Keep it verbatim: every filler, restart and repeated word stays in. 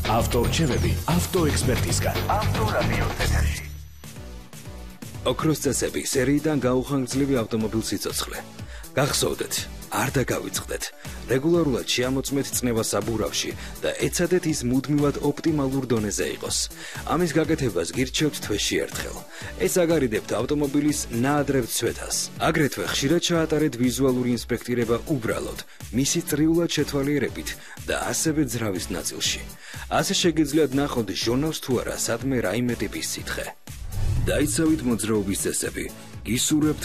ავტორჩევები ავტოექსპერტისგან. ავტორადიო ეთერში. ოქროს წესები სერიიდან გაუხანგრძლივი ავტომობილ სიცოცხლე. გახსოვდეთ, არ დაგავიწყდეთ. რეგულარულად შეამოწმეთ წნევა საბურავში და ეცადეთ ის მუდმივად ოპტიმალურ დონეზე იყოს. ამის გაკეთებას გირჩევთ თვეში ერთხელ. ეს აგარიდებთ ავტომობილის ნაადრევ ცვეთას. აგრეთვე ხშირად ჩაატარეთ ვიზუალური ინსპექტირება უბრალოდ, მისი წრიულად შეთვალიერებით და ასევე ძრავის ნაწილში. ასე შეგიძლიათ ნახოთ ჟურნალს თუ არა სადმე რაიმე ტიპის სითხე. დაიცავით მოძრაობის წესები. გისურვებთ